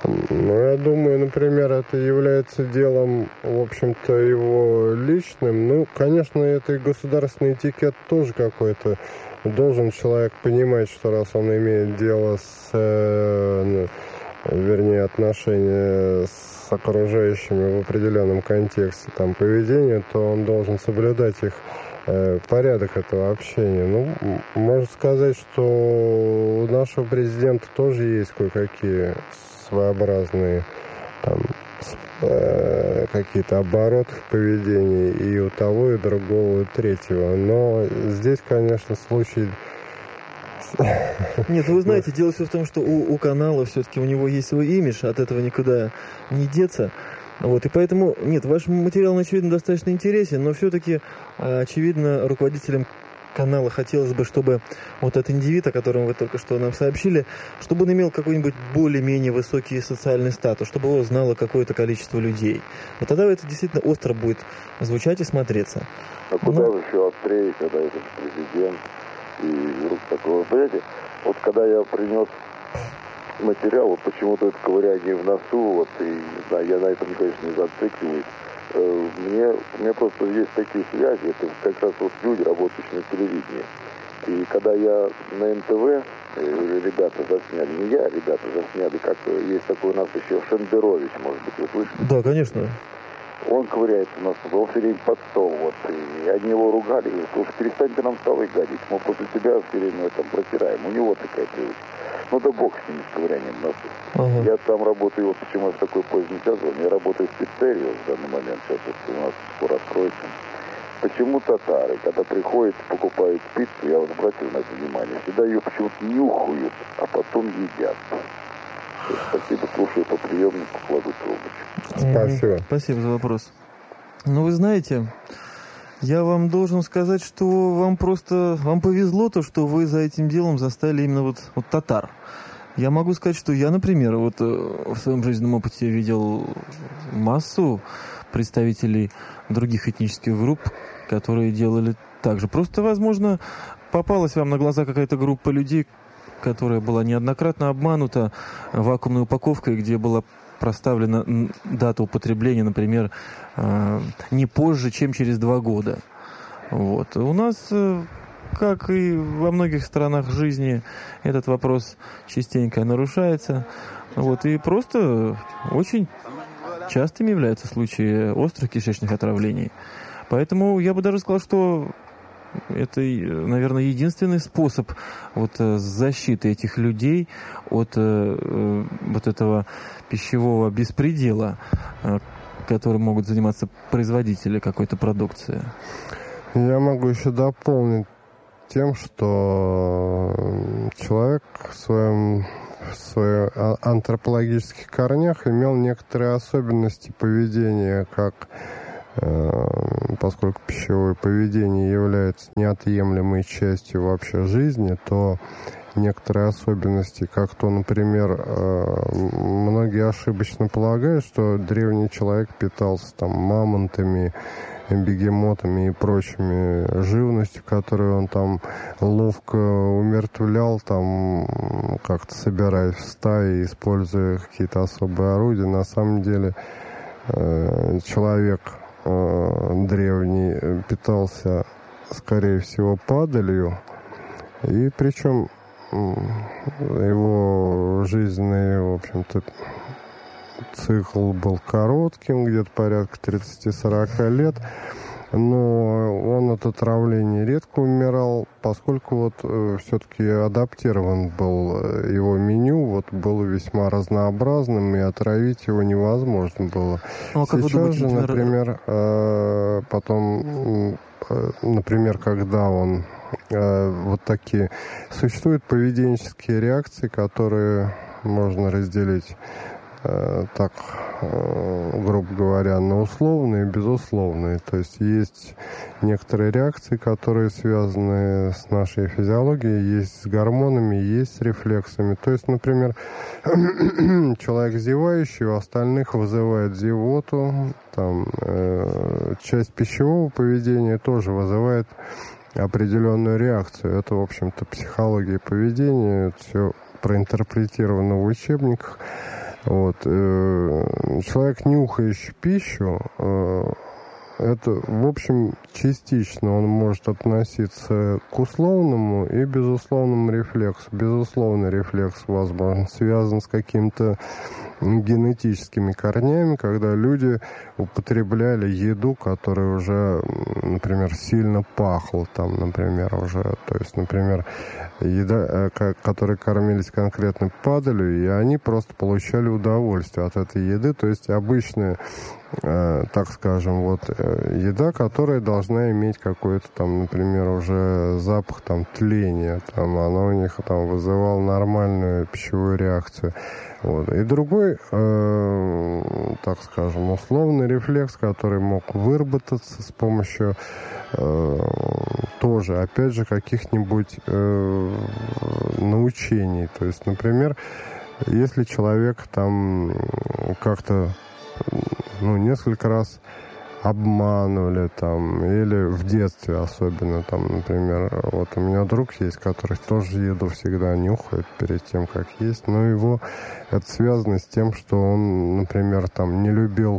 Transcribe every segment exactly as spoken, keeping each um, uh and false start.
Ну, я думаю, например, это является делом, в общем-то, его личным. Ну, конечно, это и государственный этикет тоже какой-то. Должен человек понимать, что раз он имеет дело с, э, вернее, отношения с окружающими в определенном контексте там, поведения, то он должен соблюдать их э, порядок этого общения. Ну, можно сказать, что у нашего президента тоже есть кое-какие своеобразные там, э, какие-то обороты в поведении и у того, и другого, и третьего. Но здесь, конечно, случай... Нет, вы знаете, дело все в том, что у, у канала все-таки у него есть свой имидж, от этого никуда не деться. Вот, и поэтому, нет, ваш материал, очевидно, достаточно интересен, но все-таки, очевидно, руководителям канала хотелось бы, чтобы вот этот индивид, о котором вы только что нам сообщили, чтобы он имел какой-нибудь более-менее высокий социальный статус, чтобы его знало какое-то количество людей. Вот тогда это действительно остро будет звучать и смотреться. А куда ну... еще острее, когда это президент и вдруг такое, понимаете, вот когда я принес материал, вот почему-то это ковыряние в носу, вот, и, не знаю, я на этом, конечно, не зацикливаюсь. Мне, у меня просто есть такие связи, это как раз вот люди, работающие на телевидении. И когда я на эн тэ вэ, ребята засняли, не я, ребята засняли, как есть такой у нас еще Шендерович, может быть, вы слышите? Да, конечно. Он ковыряется у нас, он все время под стол, вот, и одни его ругали, говорят, уж перестаньте нам столы гадить, мы после тебя все время там протираем, у него такая привычка. Ну да бог с ними, с ковырянием носу. Ага. Я там работаю, вот почему в такой поздний час, я работаю в пиццерии в данный момент, сейчас вот у нас скоро откроется. Почему татары, когда приходят, покупают пиццу, я вот обратил на это внимание, всегда ее почему-то нюхают, а потом едят. Спасибо, слушаю по приемнику, кладу трубочку. Спасибо. Спасибо за вопрос. Ну, вы знаете, я вам должен сказать, что вам просто, вам повезло то, что вы за этим делом застали именно вот, вот татар. Я могу сказать, что я, например, вот в своем жизненном опыте видел массу представителей других этнических групп, которые делали так же. Просто, возможно, попалась вам на глаза какая-то группа людей, которая была неоднократно обманута вакуумной упаковкой, где была проставлена дата употребления, например, не позже, чем через два года. Вот. У нас, как и во многих странах жизни, этот вопрос частенько нарушается. Вот. И просто очень частыми являются случаи острых кишечных отравлений. Поэтому я бы даже сказал, что это, наверное, единственный способ вот, защиты этих людей от э, вот этого пищевого беспредела, э, которым могут заниматься производители какой-то продукции. Я могу еще дополнить тем, что человек в своем в своих антропологических корнях имел некоторые особенности поведения, как поскольку пищевое поведение является неотъемлемой частью вообще жизни, то некоторые особенности, как то, например, многие ошибочно полагают, что древний человек питался там мамонтами, бегемотами и прочими живностью, которую он там ловко умертвлял, там как-то собираясь в стаи, используя какие-то особые орудия. На самом деле человек древний питался, скорее всего, падалью, и причем его жизненный, в общем-то, цикл был коротким, где-то порядка тридцать-сорок лет, но он от отравления редко умирал, поскольку вот э, все-таки адаптирован был его меню, вот было весьма разнообразным, и отравить его невозможно было. Ну, а Сейчас думаете, же, например, например, э, потом, э, например, когда он э, вот такие, существуют поведенческие реакции, которые можно разделить так, грубо говоря, на условные и безусловные. То есть есть некоторые реакции, которые связаны с нашей физиологией, есть с гормонами, есть с рефлексами. То есть, например, человек зевающий, у остальных вызывает зевоту, там, э, часть пищевого поведения тоже вызывает определенную реакцию. Это, в общем-то, психология поведения, это все проинтерпретировано в учебниках. Вот. Человек, нюхающий пищу, это, в общем, частично он может относиться к условному и безусловному рефлексу. Безусловный рефлекс, возможно, связан с каким-то генетическими корнями, когда люди употребляли еду, которая уже, например, сильно пахла, там, например, уже, то есть, например, еда, которые кормились конкретной падалью, и они просто получали удовольствие от этой еды, то есть обычная, э, так скажем, вот э, еда, которая должна иметь какой-то там, например, уже запах там тления, там, она у них там вызывала нормальную пищевую реакцию. Вот. И другой, э, так скажем, условный рефлекс, который мог выработаться с помощью э, тоже, опять же, каких-нибудь э, научений. То есть, например, если человек там как-то, ну, несколько раз обманывали там, или в детстве особенно, там, например, вот у меня друг есть, который тоже еду всегда нюхает перед тем, как есть, но его это связано с тем, что он, например, там не любил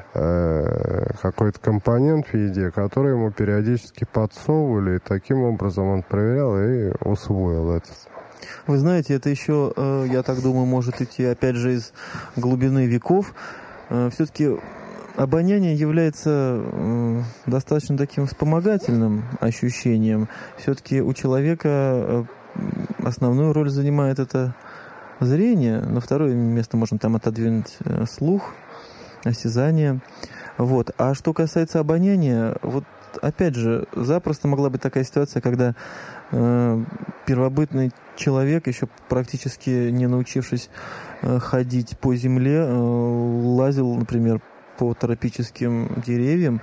э, какой-то компонент в еде, который ему периодически подсовывали, и таким образом он проверял и усвоил это. Вы знаете, это еще, э, я так думаю, может идти, опять же, из глубины веков. Э, все-таки обоняние является э, достаточно таким вспомогательным ощущением. Все-таки у человека э, основную роль занимает это зрение. На второе место можно там отодвинуть э, слух, осязание. Вот. А что касается обоняния, вот опять же, запросто могла быть такая ситуация, когда э, первобытный человек, еще практически не научившись э, ходить по земле, э, лазил, например, по тропическим деревьям,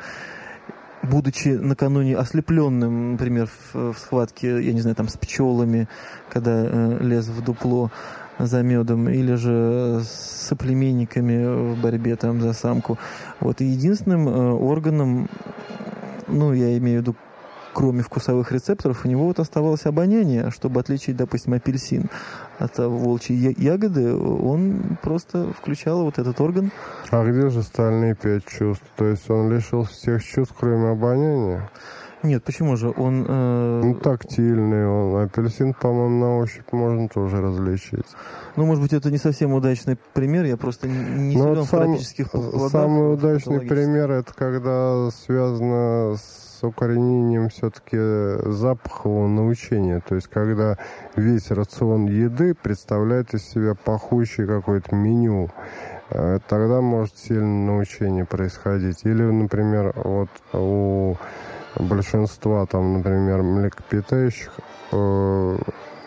будучи накануне ослепленным, например, в, в схватке, я не знаю, там с пчелами, когда э, лез в дупло за медом, или же с соплеменниками в борьбе там за самку. Вот. И единственным э, органом, ну, я имею в виду, кроме вкусовых рецепторов, у него вот оставалось обоняние, чтобы отличить, допустим, апельсин от волчьей ягоды, он просто включал вот этот орган. А где же остальные пять чувств? То есть он лишился всех чувств, кроме обоняния? Нет, почему же? Он... Э... Ну, тактильный он. Апельсин, по-моему, на ощупь можно тоже различить. Ну, может быть, это не совсем удачный пример, я просто не силен вот в тропических плодах. Самый удачный пример, это когда связано с укоренением все-таки запахового научения. То есть, когда весь рацион еды представляет из себя пахучее какое-то меню, тогда может сильное научение происходить. Или, например, вот у большинства, там, например, млекопитающих э,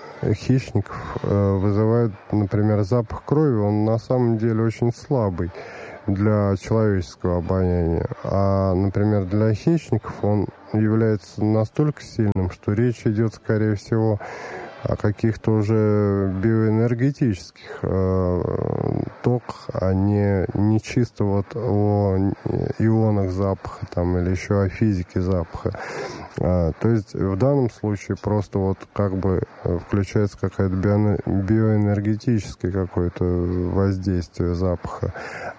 хищников э, вызывает, например, запах крови, он на самом деле очень слабый для человеческого обоняния. А, например, для хищников он является настолько сильным, что речь идет, скорее всего, о каких-то уже биоэнергетических э, токах, а не, не чисто вот о ионах запаха там, или еще о физике запаха. А, то есть в данном случае просто вот как бы включается какое-то био, биоэнергетическое какое-то воздействие запаха.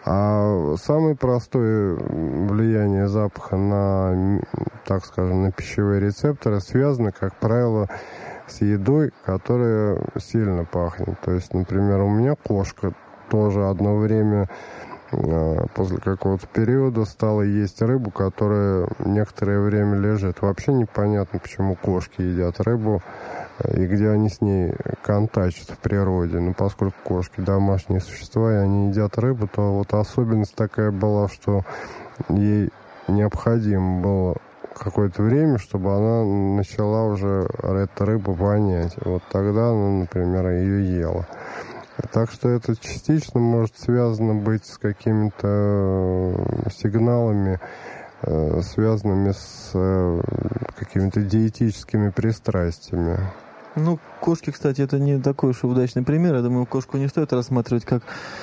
А самое простое влияние запаха на, так скажем, на пищевые рецепторы связано, как правило, с едой, которая сильно пахнет. То есть, например, у меня кошка тоже одно время э, после какого-то периода стала есть рыбу, которая некоторое время лежит. Вообще непонятно, почему кошки едят рыбу и где они с ней контачат в природе. Но поскольку кошки домашние существа, и они едят рыбу, то вот особенность такая была, что ей необходимо было какое-то время, чтобы она начала уже эта рыба вонять. Вот тогда она, например, ее ела. Так что это частично может связано быть с какими-то сигналами, связанными с какими-то диетическими пристрастиями. Ну, кошки, кстати, это не такой уж и удачный пример. Я думаю, кошку не стоит рассматривать как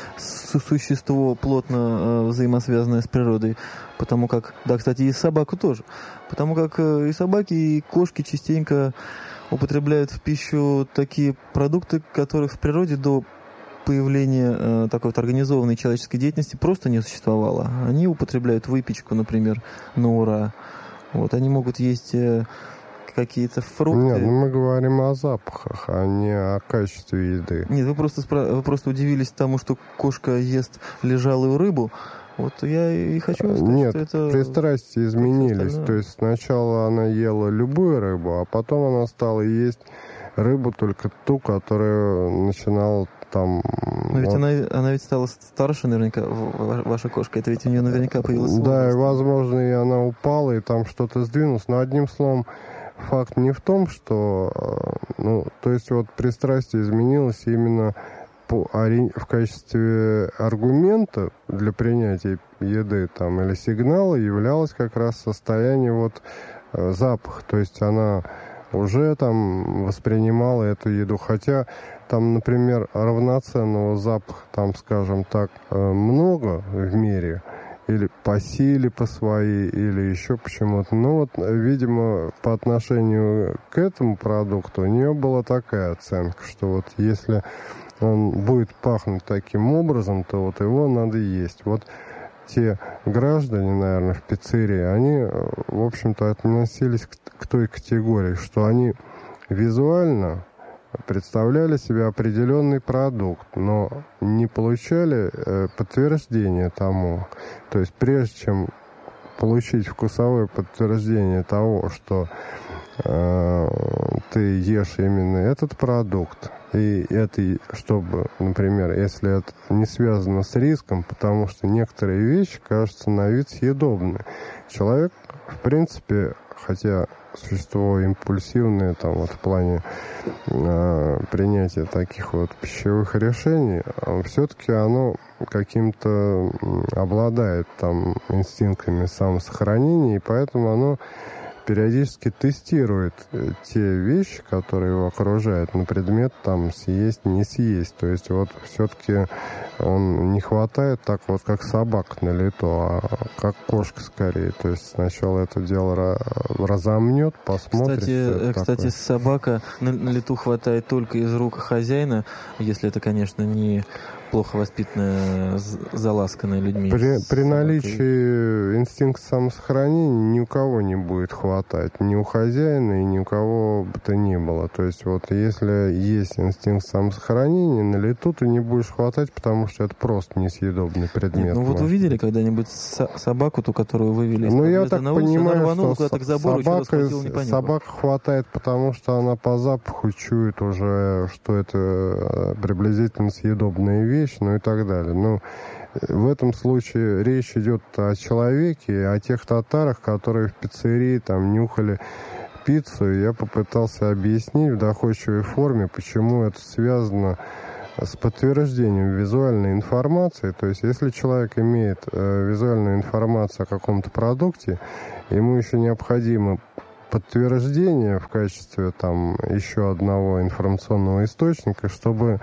существо, плотно э, взаимосвязанное с природой. Потому как, да, кстати, и собаку тоже. Потому как э, и собаки, и кошки частенько употребляют в пищу такие продукты, которых в природе до появления э, такой вот организованной человеческой деятельности просто не существовало. Они употребляют выпечку, например, на ура. Вот, они могут есть э, какие-то фрукты. Нет, ну мы говорим о запахах, а не о качестве еды. Нет, вы просто, спра... вы просто удивились тому, что кошка ест лежалую рыбу. Вот я и хочу сказать, Нет, что это... пристрастия изменились. То есть сначала она ела любую рыбу, а потом она стала есть рыбу только ту, которая начинала там... Но ведь вот... она, она ведь стала старше наверняка, ваша кошка. Это ведь у нее наверняка появилась возраст. Да, и возможно, и она упала, и там что-то сдвинулось. Но одним словом, факт не в том, что... Ну, то есть вот пристрастие изменилось именно по, в качестве аргумента для принятия еды там, или сигнала являлось как раз состояние вот запах. То есть она уже там воспринимала эту еду. Хотя там, например, равноценного запаха, там, скажем так, много в мире, или по силе по своей, или еще почему-то. Но вот, видимо, по отношению к этому продукту у нее была такая оценка, что вот если он будет пахнуть таким образом, то вот его надо есть. Вот те граждане, наверное, в пиццерии, они, в общем-то, относились к, к той категории, что они визуально представляли себе определенный продукт, но не получали э, подтверждения тому. То есть прежде чем получить вкусовое подтверждение того, что э, ты ешь именно этот продукт, и это, чтобы, например, если это не связано с риском, потому что некоторые вещи кажутся на вид съедобны. Человек, в принципе, хотя существо импульсивное там вот в плане э, принятия таких вот пищевых решений, все-таки оно каким-то обладает там инстинктами самосохранения, и поэтому оно периодически тестирует те вещи, которые его окружают, на предмет там съесть, не съесть. То есть вот все-таки он не хватает так вот, как собака на лету, а как кошка скорее. То есть сначала это дело разомнет, посмотрит. Кстати, кстати такое. Собака на, на лету хватает только из рук хозяина, если это, конечно, не плохо воспитанная, заласканная людьми. При, при наличии инстинкта самосохранения ни у кого не будет хватать. Ни у хозяина и ни у кого бы то ни было. То есть вот если есть инстинкт самосохранения, на лету ты не будешь хватать, потому что это просто несъедобный предмет. Нет, ну вот вы видели когда-нибудь со- собаку, ту, которую вывели из Ну я так на улицу, понимаю, она рванула что куда-то к забору, собака, схватила, не понюхала. собака хватает, потому что она по запаху чует уже, что это приблизительно съедобная вещь, ну и так далее. Но в этом случае речь идет о человеке, о тех татарах, которые в пиццерии там нюхали пиццу. И я попытался объяснить в доходчивой форме, почему это связано с подтверждением визуальной информации. То есть, если человек имеет э, визуальную информацию о каком-то продукте, ему еще необходимо подтверждение в качестве там еще одного информационного источника, чтобы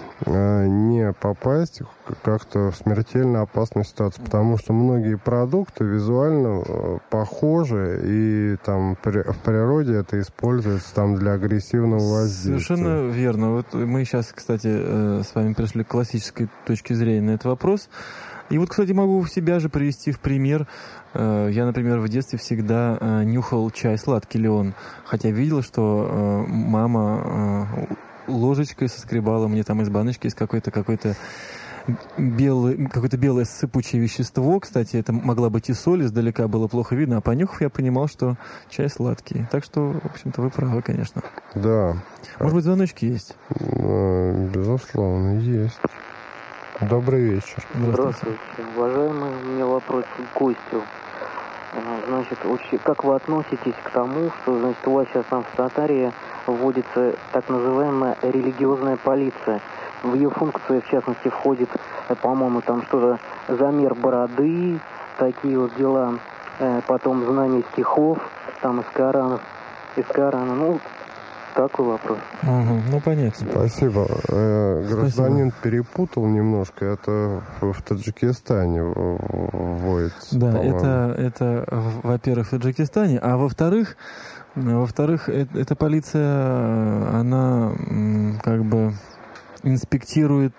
не попасть как-то в смертельно опасную ситуацию, потому что многие продукты визуально похожи, и там в природе это используется там для агрессивного воздействия. Совершенно верно. Вот мы сейчас, кстати, с вами пришли к классической точке зрения на этот вопрос. И вот, кстати, могу себя же привести в пример. Я, например, в детстве всегда нюхал чай, сладкий ли он, хотя видел, что мама ложечкой соскребала мне там из баночки из какой-то какой-то белый, какое-то белое сыпучее вещество. Кстати, это могла быть и соль, издалека было плохо видно, а понюхав, я понимал, что чай сладкий. Так что, в общем-то, вы правы, конечно. Да. Может быть, звоночки есть? Безусловно, есть. Добрый вечер. Здравствуйте. Здравствуйте. Уважаемый, у меня вопрос к гостю. Значит, как вы относитесь к тому, что, значит, у вас сейчас там в Татарии вводится так называемая религиозная полиция. В ее функции, в частности, входит, по-моему, там что-то замер бороды, такие вот дела, потом знание стихов, там из Корана, из Корана, ну, такой вопрос. Угу, ну, понятно. Спасибо. Э, гражданин Спасибо. перепутал немножко. Это в, в Таджикистане вводится. Да, это, это, во-первых, в Таджикистане, а во-вторых, во-вторых, это, эта полиция, она как бы инспектирует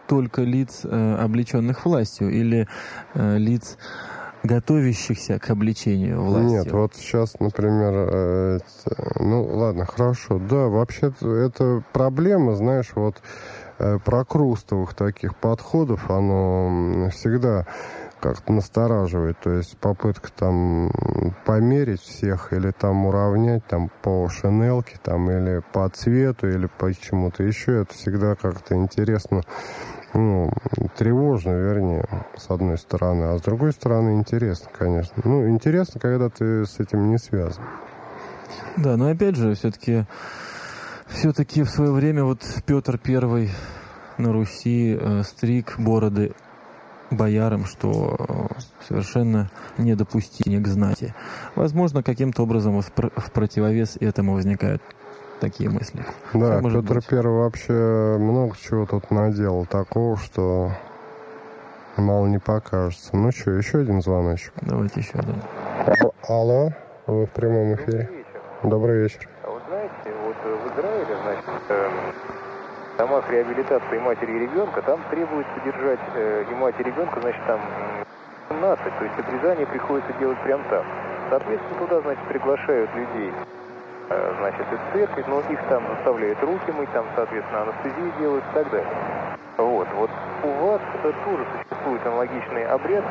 только лиц, э, облеченных властью, или э, лиц, готовящихся к обличению властью? Нет, вот сейчас, например, э, ну ладно, хорошо, да, вообще-то это проблема, знаешь, вот э, прокрустовых таких подходов, оно всегда как-то настораживает, то есть попытка там померить всех или там уравнять там по шинелке там или по цвету или по чему-то еще, это всегда как-то интересно, ну, тревожно, вернее, с одной стороны, а с другой стороны интересно, конечно. Ну, интересно, когда ты с этим не связан. Да, но опять же, все-таки все-таки в свое время вот Петр Первый на Руси э, стриг бороды боярам, что совершенно недопустимо к знати. Возможно, каким-то образом в противовес этому возникают такие мысли. Да, Петр Первый вообще много чего тут наделал такого, что мало не покажется. Ну что, еще один звоночек. Давайте еще один. Алло, вы в прямом эфире. Добрый вечер. Добрый вечер. А вы знаете, вот в Израиле, значит, э, в домах реабилитации матери и ребенка, там требуется держать э, и мать, и ребенка, значит, там семнадцать, то есть обрезание приходится делать прям там. Соответственно, туда, значит, приглашают людей, э, значит, из церкви, но их там заставляют руки мыть, там, соответственно, анестезию делают и так далее. Вот, вот у вас э, тоже существует аналогичный обряд,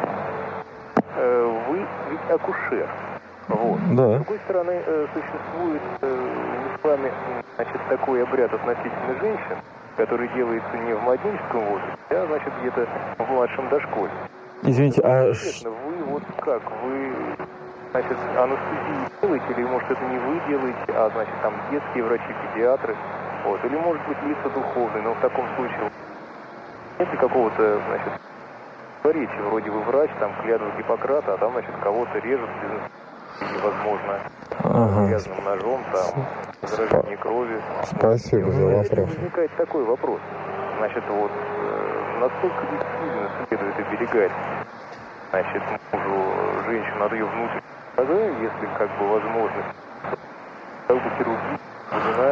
э, вы ведь акушер. Вот. Да. С другой стороны, э, существует э, в исламе, значит, такой обряд относительно женщин, который делается не в младенческом возрасте, а, значит, где-то в младшем дошколе. Извините, а... Вы вот как, вы, значит, анестезию делаете, или, может, это не вы делаете, а, значит, там детские врачи, педиатры, вот, или, может быть, лица духовные, но в таком случае нет ли какого-то, значит, речи, вроде вы врач, там, клятва Гиппократа, а там, значит, кого-то режут без невозможно, ага. грязным ножом, там, заражение крови. Спасибо за вопрос. Возникает такой вопрос. Значит, вот, э, насколько действительно следует оберегать, значит, мужу женщину от ее внутренней стороны, если, как бы, возможность, как бы, хирургия введена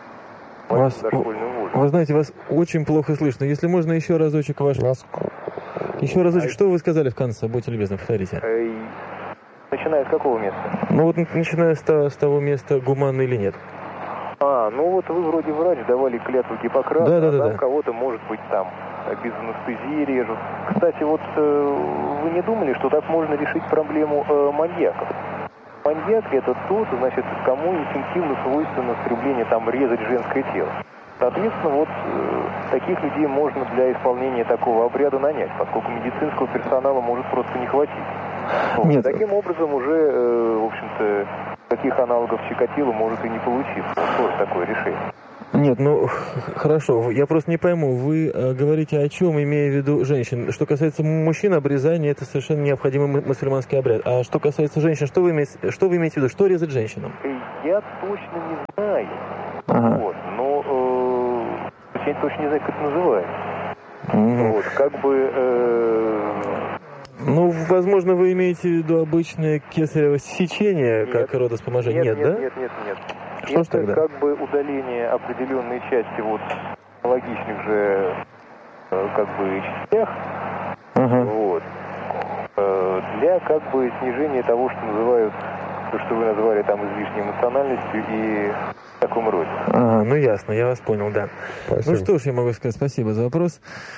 в вас, дошкольном возрасте. Вы знаете, вас очень плохо слышно. Если можно еще разочек ваш... Еще разочек, что вы сказали в конце? Будьте любезны, повторите. Начиная с какого места? Ну вот начиная с, то, с того места, гуманно или нет. А, ну вот вы вроде врач, давали клятву Гиппократа, да, да, а да, там да. кого-то, может быть, там без анестезии режут. Кстати, вот э, вы не думали, что так можно решить проблему э, маньяков? Маньяк — это тот, значит, кому инстинктивно свойственно стремление там резать женское тело. Соответственно, вот э, таких людей можно для исполнения такого обряда нанять, поскольку медицинского персонала может просто не хватить. Вот. Нет. Таким образом уже, э, в общем-то, таких аналогов Чикатило может и не получиться. Вот тоже такое решение. Нет, ну хорошо, я просто не пойму, вы э, говорите о чем, имея в виду женщин. Что касается мужчин, обрезание — это совершенно необходимый мусульманский обряд. А что касается женщин, что вы имеете, что вы имеете в виду? Что резать женщинам? Я точно не знаю. Ага. Вот, но э, я точно не знаю, как это называется. Угу. Вот, как бы... Э, Ну, возможно, вы имеете в виду обычное кесарево сечение, нет, как родовспоможение? Нет, Нет, нет, да? нет, нет, нет. Что это ж тогда? Как бы удаление определенной части вот логичных же э, как бы частях, Ага. вот, э, для как бы снижения того, что называют, то, что вы назвали там излишней эмоциональностью и в таком роде. Ага, ну ясно, я вас понял, да. Спасибо. Ну что ж, я могу сказать, спасибо за вопрос.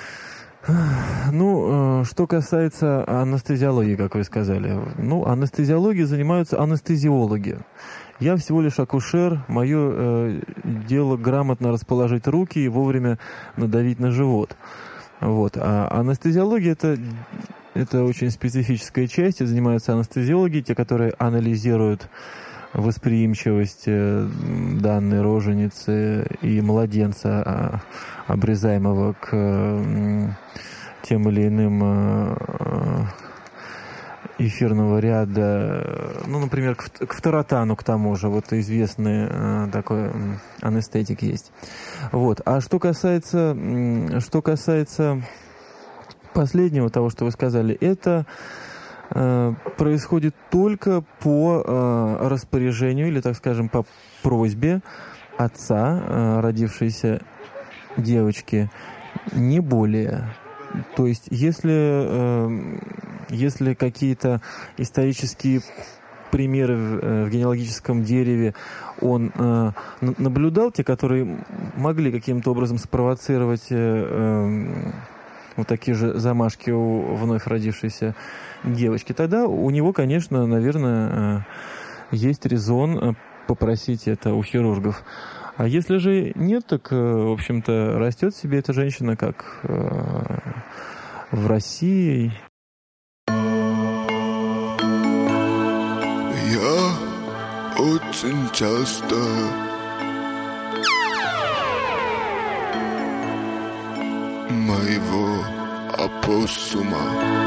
Ну, что касается анестезиологии, как вы сказали. Ну, анестезиологией занимаются анестезиологи. Я всего лишь акушер. Мое э, дело грамотно расположить руки и вовремя надавить на живот. Вот. А анестезиология это, это очень специфическая часть. И занимаются анестезиологи, те, которые анализируют восприимчивость данной роженицы и младенца, обрезаемого к тем или иным эфирного ряда, ну, например, к фторотану, к тому же, вот известный такой анестетик есть. Вот. А что касается, что касается последнего, того, что вы сказали, это происходит только по э, распоряжению или, так скажем, по просьбе отца э, родившейся девочки Не более. То есть, если, э, если какие-то исторические примеры в, в генеалогическом дереве он э, наблюдал, те, которые могли каким-то образом спровоцировать э, э, вот такие же замашки у вновь родившейся девочки, тогда у него, конечно, наверное, э, есть резон попросить это у хирургов. А если же нет, так, в общем-то, растет себе эта женщина, как э, в России. Я очень часто моего опоссума